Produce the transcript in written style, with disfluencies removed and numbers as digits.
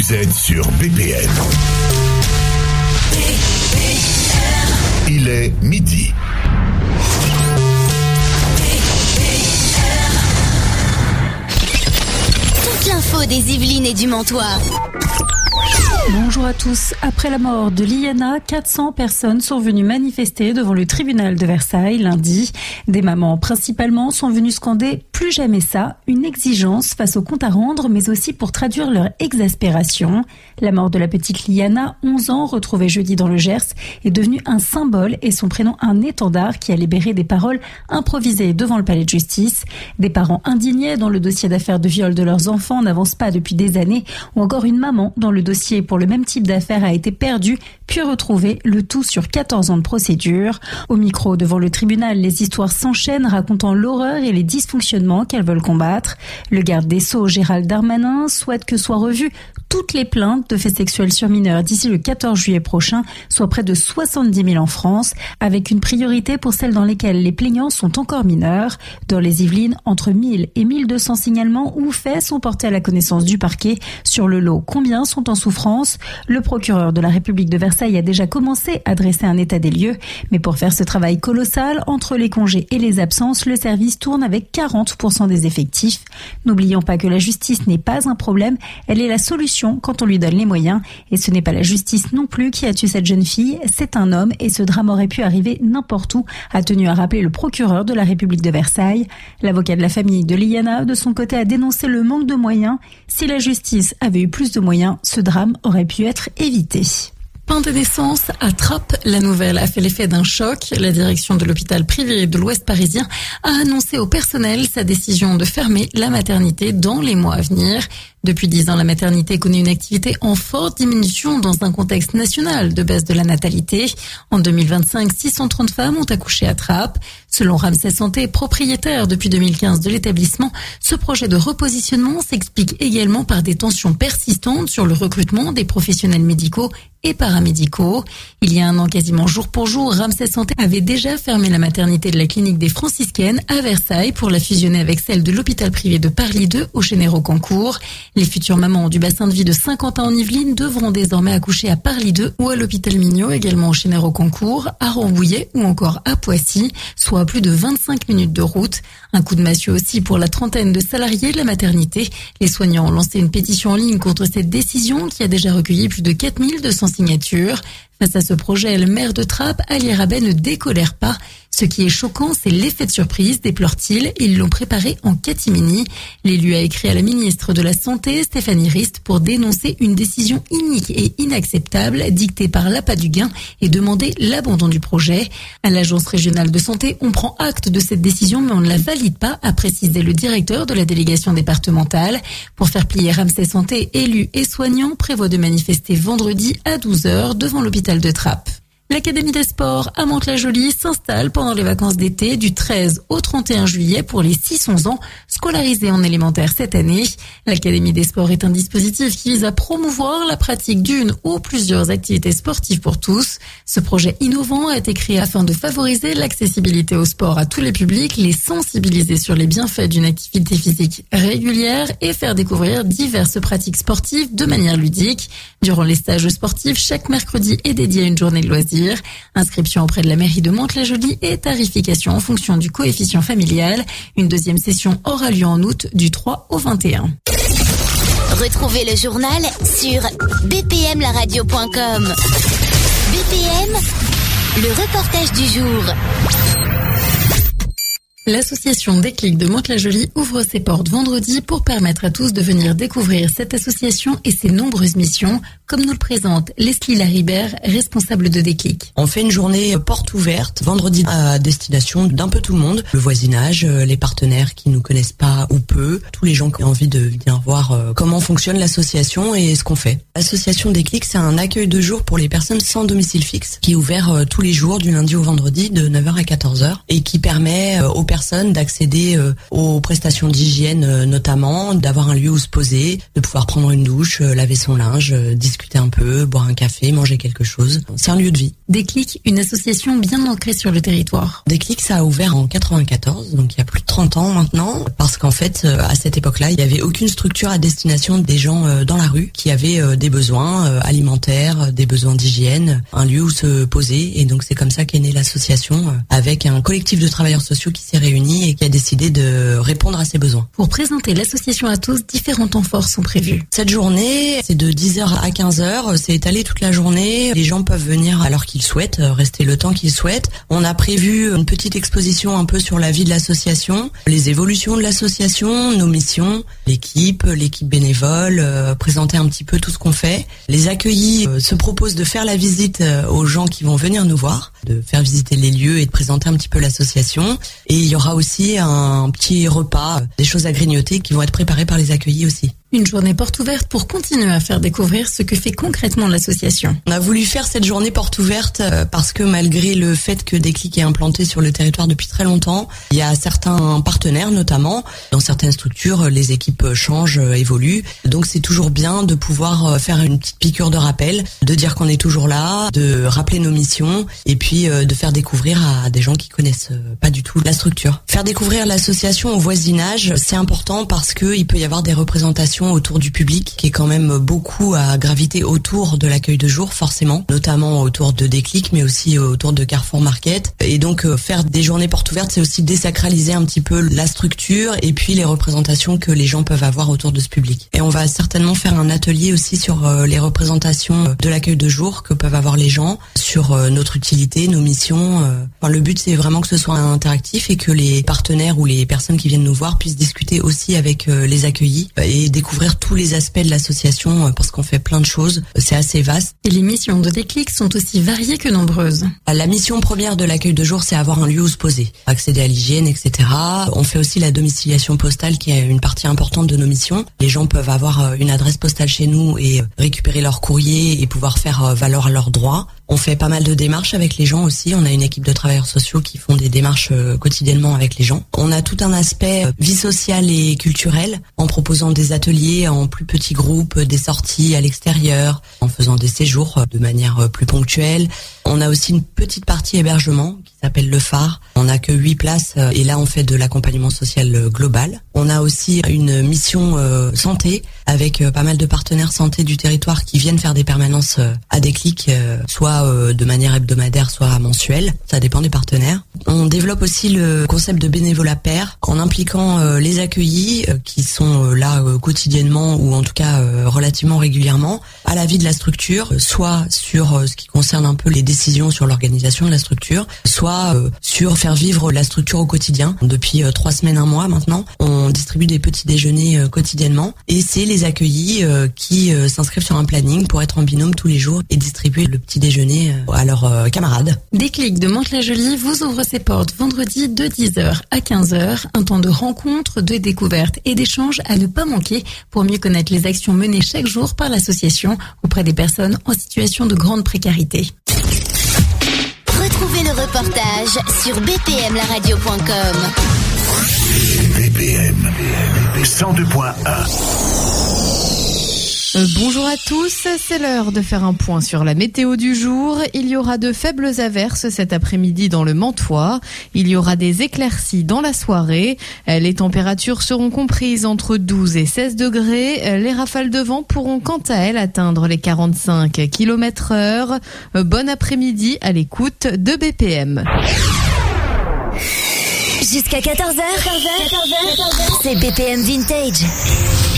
Vous êtes sur BPM. Il est midi. Toute l'info des Yvelines et du Mantois. Bonjour à tous. Après la mort de Liana, 400 personnes sont venues manifester devant le tribunal de Versailles lundi. Des mamans principalement sont venues scander « Plus jamais ça », une exigence face au compte à rendre, mais aussi pour traduire leur exaspération. La mort de la petite Liana, 11 ans, retrouvée jeudi dans le Gers, est devenue un symbole et son prénom un étendard qui a libéré des paroles improvisées devant le palais de justice. Des parents indignés dont le dossier d'affaires de viol de leurs enfants n'avance pas depuis des années, ou encore une maman dont le dossier pour le même type d'affaires a été perdu, puis retrouvé, le tout sur 14 ans de procédure. Au micro devant le tribunal, les histoires s'enchaînent racontant l'horreur et les dysfonctionnements qu'elles veulent combattre. Le garde des Sceaux, Gérald Darmanin, souhaite que soient revues toutes les plaintes de faits sexuels sur mineurs d'ici le 14 juillet prochain, soit près de 70 000 en France, avec une priorité pour celles dans lesquelles les plaignants sont encore mineurs. Dans les Yvelines, entre 1000 et 1200 signalements ou faits sont portés à la connaissance du parquet. Sur le lot, combien sont en souffrance? Le procureur de la République de Versailles a déjà commencé à dresser un état des lieux, mais pour faire ce travail colossal, entre les congés et les absences, le service tourne avec 40% des effectifs. N'oublions pas que la justice n'est pas un problème, elle est la solution quand on lui donne les moyens. Et ce n'est pas la justice non plus qui a tué cette jeune fille, c'est un homme et ce drame aurait pu arriver n'importe où, a tenu à rappeler le procureur de la République de Versailles. L'avocat de la famille de Liana, de son côté, a dénoncé le manque de moyens. Si la justice avait eu plus de moyens, ce drame aurait pu être évité. Pain de naissance à Trappes. La nouvelle a fait l'effet d'un choc. La direction de l'hôpital privé de l'Ouest parisien a annoncé au personnel sa décision de fermer la maternité dans les mois à venir. Depuis 10 ans, la maternité connaît une activité en forte diminution dans un contexte national de baisse de la natalité. En 2025, 630 femmes ont accouché à Trappes. Selon Ramsay Santé, propriétaire depuis 2015 de l'établissement, ce projet de repositionnement s'explique également par des tensions persistantes sur le recrutement des professionnels médicaux et paramédicaux. Il y a un an, quasiment jour pour jour, Ramsay Santé avait déjà fermé la maternité de la clinique des Franciscaines à Versailles pour la fusionner avec celle de l'hôpital privé de Parly 2 au Chénéreau-Cancourt. Les futures mamans du bassin de vie de Saint-Quentin en Yvelines devront désormais accoucher à Parly 2 ou à l'hôpital Mignot, également au Chénéreau-Cancourt, à Rambouillet ou encore à Poissy, soit à plus de 25 minutes de route. Un coup de massue aussi pour la trentaine de salariés de la maternité. Les soignants ont lancé une pétition en ligne contre cette décision qui a déjà recueilli plus de 4200 signatures. Face à ce projet, le maire de Trappes, Ali Rabet, ne décolère pas. Ce qui est choquant, c'est l'effet de surprise, déplore-t-il. Ils l'ont préparé en catimini. L'élu a écrit à la ministre de la Santé, Stéphanie Rist, pour dénoncer une décision inique et inacceptable dictée par l'appât du gain et demander l'abandon du projet. À l'Agence régionale de santé, on prend acte de cette décision, mais on ne la valide pas, a précisé le directeur de la délégation départementale. Pour faire plier Ramsay Santé, élus et soignants prévoient de manifester vendredi à 12h devant l'hôpital de Trappes. L'Académie des sports à Mantes-la-Jolie s'installe pendant les vacances d'été du 13 au 31 juillet pour les 6-11 ans scolarisés en élémentaire cette année. L'Académie des sports est un dispositif qui vise à promouvoir la pratique d'une ou plusieurs activités sportives pour tous. Ce projet innovant a été créé afin de favoriser l'accessibilité au sport à tous les publics, les sensibiliser sur les bienfaits d'une activité physique régulière et faire découvrir diverses pratiques sportives de manière ludique. Durant les stages sportifs, chaque mercredi est dédié à une journée de loisirs. Inscription auprès de la mairie de Mantes-la-Jolie et tarification en fonction du coefficient familial. Une deuxième session aura lieu en août du 3 au 21. Retrouvez le journal sur bpmlaradio.com. BPM, le reportage du jour. L'association Déclic de Mantes-la-Jolie ouvre ses portes vendredi pour permettre à tous de venir découvrir cette association et ses nombreuses missions, comme nous le présente Leslie Laribert, responsable de Déclic. On fait une journée porte ouverte, vendredi, à destination d'un peu tout le monde. Le voisinage, les partenaires qui nous connaissent pas ou peu, tous les gens qui ont envie de venir voir comment fonctionne l'association et ce qu'on fait. L'association Déclic, c'est un accueil de jour pour les personnes sans domicile fixe, qui est ouvert tous les jours du lundi au vendredi de 9h à 14h et qui permet aux personnes d'accéder aux prestations d'hygiène notamment, d'avoir un lieu où se poser, de pouvoir prendre une douche, laver son linge, discuter un peu, boire un café, manger quelque chose. C'est un lieu de vie. Déclic, une association bien ancrée sur le territoire. Déclic, ça a ouvert en 94, donc il y a plus de 30 ans maintenant, parce qu'en fait, à cette époque-là, il n'y avait aucune structure à destination des gens dans la rue qui avaient des besoins alimentaires, des besoins d'hygiène, un lieu où se poser. Et donc c'est comme ça qu'est née l'association, avec un collectif de travailleurs sociaux qui s'est réuni et qui a décidé de répondre à ces besoins. Pour présenter l'association à tous, différents temps forts sont prévus. Cette journée, c'est de 10h à 15h, c'est étalé toute la journée. Les gens peuvent venir alors qu'ils souhaitent, rester le temps qu'ils souhaitent. On a prévu une petite exposition un peu sur la vie de l'association, les évolutions de l'association, nos missions, l'équipe bénévole, présenter un petit peu tout ce qu'on fait. Les accueillis se proposent de faire la visite aux gens qui vont venir nous voir, de faire visiter les lieux et de présenter un petit peu l'association. Et il y aura aussi un petit repas, des choses à grignoter qui vont être préparées par les accueillis aussi. Une journée porte ouverte pour continuer à faire découvrir ce que fait concrètement l'association. On a voulu faire cette journée porte ouverte parce que malgré le fait que Déclic est implanté sur le territoire depuis très longtemps, il y a certains partenaires notamment. Dans certaines structures, les équipes changent, évoluent. Donc c'est toujours bien de pouvoir faire une petite piqûre de rappel, de dire qu'on est toujours là, de rappeler nos missions et puis de faire découvrir à des gens qui connaissent pas du tout la structure. Faire découvrir l'association au voisinage, c'est important parce que il peut y avoir des représentations autour du public qui est quand même beaucoup à graviter autour de l'accueil de jour forcément, notamment autour de Déclic mais aussi autour de Carrefour Market. Et donc faire des journées portes ouvertes, c'est aussi désacraliser un petit peu la structure et puis les représentations que les gens peuvent avoir autour de ce public. Et on va certainement faire un atelier aussi sur les représentations de l'accueil de jour que peuvent avoir les gens, sur notre utilité, nos missions. Enfin, le but c'est vraiment que ce soit interactif et que les partenaires ou les personnes qui viennent nous voir puissent discuter aussi avec les accueillis et découvrir tous les aspects de l'association parce qu'on fait plein de choses, c'est assez vaste. Et les missions de Déclic sont aussi variées que nombreuses. La mission première de l'accueil de jour, c'est avoir un lieu où se poser, accéder à l'hygiène, etc. On fait aussi la domiciliation postale qui est une partie importante de nos missions. Les gens peuvent avoir une adresse postale chez nous et récupérer leur courrier et pouvoir faire valoir leurs droits. On fait pas mal de démarches avec les gens aussi. On a une équipe de travailleurs sociaux qui font des démarches quotidiennement avec les gens. On a tout un aspect vie sociale et culturelle en proposant des ateliers en plus petits groupes, des sorties à l'extérieur, en faisant des séjours de manière plus ponctuelle. On a aussi une petite partie hébergement qui s'appelle Le Phare. On n'a que 8 places et là on fait de l'accompagnement social global. On a aussi une mission santé avec pas mal de partenaires santé du territoire qui viennent faire des permanences à Déclic, soit de manière hebdomadaire, soit mensuelle. Ça dépend des partenaires. On développe aussi le concept de bénévolat pair en impliquant les accueillis qui sont là quotidiennement ou en tout cas relativement régulièrement à la vie de la structure, soit sur ce qui concerne un peu les décisions sur l'organisation de la structure, soit sur faire vivre la structure au quotidien. Depuis 3 semaines, 1 mois maintenant, on distribue des petits déjeuners quotidiennement et c'est les accueillis qui s'inscrivent sur un planning pour être en binôme tous les jours et distribuer le petit déjeuner à leurs camarades. Déclic de Mantes-la-Jolie vous ouvre ses portes vendredi de 10h à 15h, un temps de rencontre, de découverte et d'échange à ne pas manquer pour mieux connaître les actions menées chaque jour par l'association auprès des personnes en situation de grande précarité. Retrouvez le reportage sur bpmlaradio.com. BPM 102.1. Bonjour à tous, c'est l'heure de faire un point sur la météo du jour. Il y aura de faibles averses cet après-midi dans le Mantois. Il y aura des éclaircies dans la soirée. Les températures seront comprises entre 12 et 16 degrés. Les rafales de vent pourront quant à elles atteindre les 45 km/h. Bon après-midi à l'écoute de BPM. Jusqu'à 14h, c'est BPM Vintage.